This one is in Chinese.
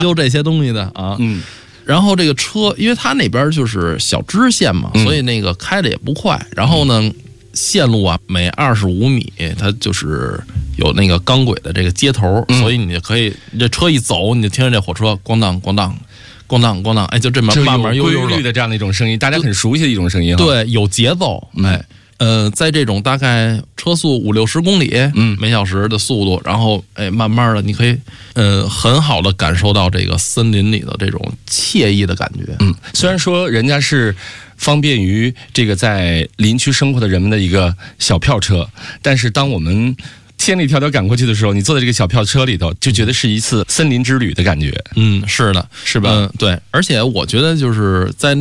就这些东西的啊。然后这个车，因为它那边就是小支线嘛，所以那个开的也不快。然后呢，线路啊，每25米它就是有那个钢轨的这个接头，所以你就可以，你这车一走，你就听着这火车咣当咣当。咣当咣当，哎，就这么慢慢悠悠规律的这样的一种声音，大家很熟悉的一种声音。 对，有节奏，哎，在这种大概车速50-60公里每小时的速度，然后哎，慢慢的你可以很好的感受到这个森林里的这种惬意的感觉。 虽然说人家是方便于这个在林区生活的人们的一个小票车，但是当我们千里迢迢赶过去的时候，你坐在这个小票车里头，就觉得是一次森林之旅的感觉。 是的， 是吧？ 对，而且我觉得就是在